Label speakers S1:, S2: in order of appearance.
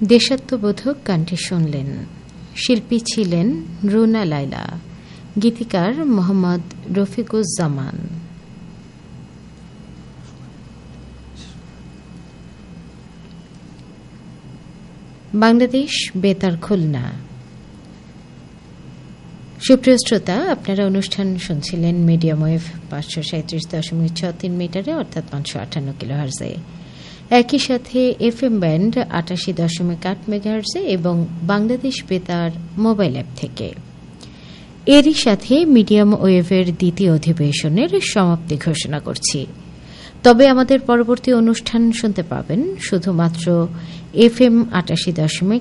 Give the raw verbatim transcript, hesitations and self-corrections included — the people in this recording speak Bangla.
S1: দেশাত্মবোধক গানটি শুনলেন। শিল্পী ছিলেন রুনা লায়লা, গীতিকার মোহাম্মদ রফিকুজ্জামান। বাংলাদেশ বেতার খুলনা। সুপ্রিয় শ্রোতা, আপনারা অনুষ্ঠান শুনছিলেন মিডিয়াম ওয়েভ পাঁচশো সাঁত্রিশ দশমিক ছ তিন মিটারে অর্থাৎ পাঁচশো আটান্ন কিলো হার্জে, একই সাথে এফ এম ব্যান্ড আটাশি দশমিক আট মেগাহার্জে এবং বাংলাদেশ বেতার মোবাইল অ্যাপ থেকে। এরই সাথে মিডিয়াম ওয়েভের দ্বিতীয় অধিবেশনের সমাপ্তি ঘোষণা করছি। তবে আমাদের পরবর্তী অনুষ্ঠান শুনতে পাবেন শুধুমাত্র এফ এম আটাশি দশমিক